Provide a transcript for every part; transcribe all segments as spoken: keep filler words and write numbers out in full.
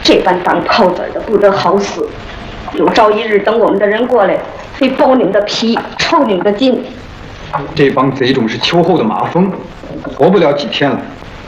这般当炮子的不得好死，有朝一日等我们的人过来，非剥你们的皮，抽你们的筋。 这帮贼种是秋后的马蜂，活不了几天了。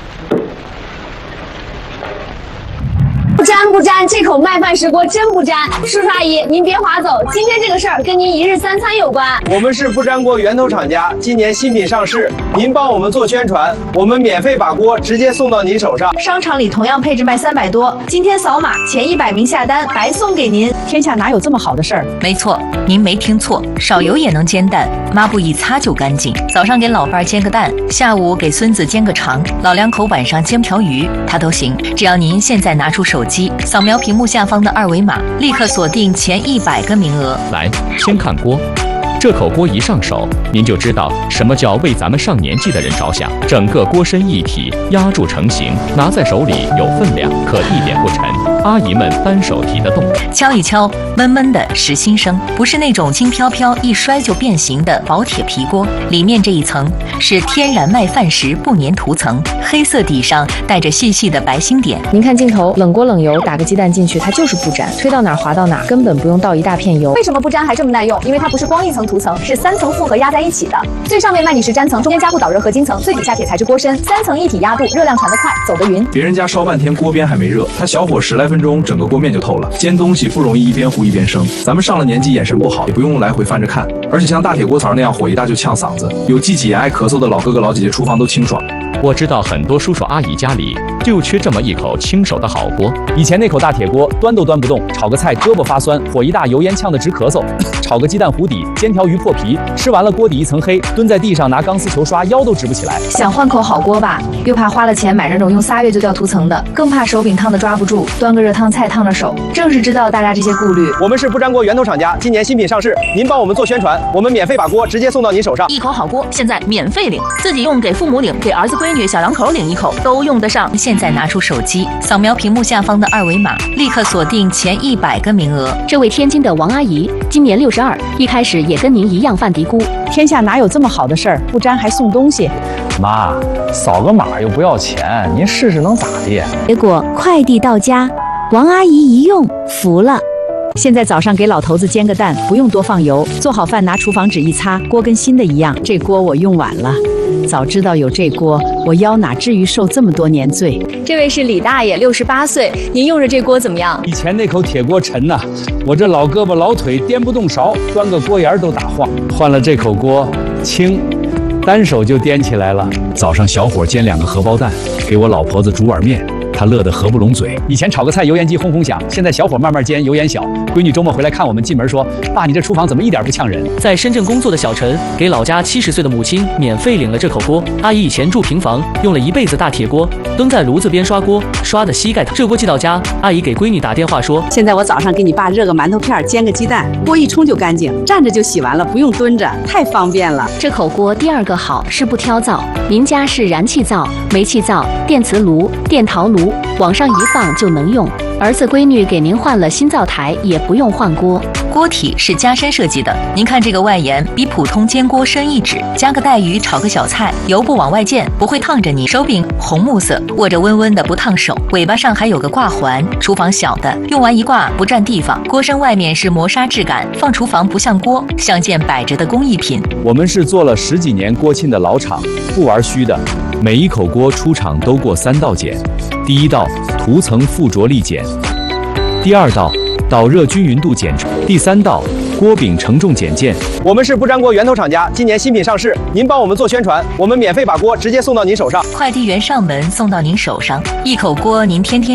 不沾不沾，这口麦饭石锅真不沾。叔叔阿姨，您别划走，今天这个事儿跟您一日三餐有关。 我们是不粘锅源头厂家，今年新品上市，您帮我们做宣传，我们免费把锅直接送到您手上。 商场里同样配置卖三百多，今天扫码前一百名下单，白送给您。 天下哪有这么好的事儿？ 没错，您没听错，少油也能煎蛋，抹布一擦就干净。早上给老伴儿煎个蛋，下午给孙子煎个肠，老两口晚上煎条鱼，它都行。只要您现在拿出手机，扫描屏幕下方的二维码，立刻锁定前一百个名额。 来，先看锅。这口锅一上手，您就知道什么叫为咱们上年纪的人着想。整个锅身一体，压铸成型，拿在手里有分量，可一点不沉。阿姨们单手提得动， 敲一敲，闷闷的实心声，不是那种轻飘飘一摔就变形的薄铁皮锅。里面这一层是天然麦饭石不粘涂层，黑色底上带着细细的白星点。 您看镜头，冷锅冷油，打个鸡蛋进去，它就是不粘，推到哪儿滑到哪儿，根本不用倒一大片油。 为什么不粘还这么耐用？因为它不是光一层涂层，是三层复合压在一起的。最上面麦米石粘层，中间加固导热合金层，最底下铁材质锅身，三层一体压度，热量传得快，走得匀。 别人家烧半天锅边还没热，它小火十来分钟，整个锅面就透了。煎东西不容易一边糊一边生，咱们上了年纪眼神不好，也不用来回翻着看。而且像大铁锅槽那样火一大就呛嗓子，有记几炎爱咳嗽的老哥哥老姐姐，厨房都清爽。 我知道很多叔叔阿姨家里就缺这么一口亲手的好锅。 以前那口大铁锅端都端不动，炒个菜胳膊发酸，火一大油烟呛得直咳嗽，炒个鸡蛋糊底，煎条鱼破皮，吃完了锅底一层黑，蹲在地上拿钢丝球刷腰都直不起来。 想换口好锅吧，又怕花了钱买那种用仨月就掉涂层的，更怕手柄烫的抓不住，端个热汤菜烫着手。正是知道大家这些顾虑， 我们是不粘锅源头厂家，今年新品上市，您帮我们做宣传，我们免费把锅直接送到您手上。 一口好锅现在免费领，自己用给父母领，给儿子闺女小两口领一口都用得上。 现在拿出手机，扫描屏幕下方的二维码，立刻锁定前一百个名额。 这位天津的王阿姨今年六十二，一开始也跟您一样犯嘀咕， 天下哪有这么好的事儿？不粘还送东西。 妈，扫个码又不要钱，您试试能咋的？ 结果快递到家，王阿姨一用服了。 现在早上给老头子煎个蛋，不用多放油，做好饭拿厨房纸一擦，锅跟新的一样。这锅我用晚了，早知道有这锅，我腰哪至于受这么多年罪。 这位是李大爷，六十八岁，您用着这锅怎么样？ 以前那口铁锅沉呐、啊，我这老胳膊老腿颠不动勺，端个锅沿都打晃。换了这口锅，轻，单手就掂起来了。 早上小火煎两个荷包蛋，给我老婆子煮碗面。他乐得合不拢嘴。 以前炒个菜油烟机轰轰响，现在小火慢慢煎，油烟小。闺女周末回来看我们，进门说：“爸，你这厨房怎么一点不呛人？” 在深圳工作的小陈给老家七十岁的母亲免费领了这口锅。阿姨以前住平房，用了一辈子大铁锅，蹲在炉子边刷锅，刷的膝盖疼。这锅寄到家，阿姨给闺女打电话说：“ 现在我早上给你爸热个馒头片，煎个鸡蛋，锅一冲就干净，站着就洗完了，不用蹲着，太方便了。” 这口锅第二个好是不挑灶，您家是燃气灶、煤气灶、电磁炉、电陶炉。往上一放就能用。儿子闺女给您换了新灶台，也不用换锅。 锅体是加深设计的，您看这个外沿比普通煎锅深一指，加个带鱼炒个小菜，油不往外溅，不会烫着你。手柄红木色，握着温温的不烫手。尾巴上还有个挂环，厨房小的，用完一挂不占地方。锅身外面是磨砂质感，放厨房不像锅，像件摆着的工艺品。 我们是做了十几年锅沁的老厂，不玩虚的。 每一口锅出厂都过三道检，第一道涂层附着力检，第二道导热均匀度检，第三道锅柄承重检件。 我们是不粘锅源头厂家，今年新品上市，您帮我们做宣传，我们免费把锅直接送到您手上， 快递员上门送到您手上，一口锅您天天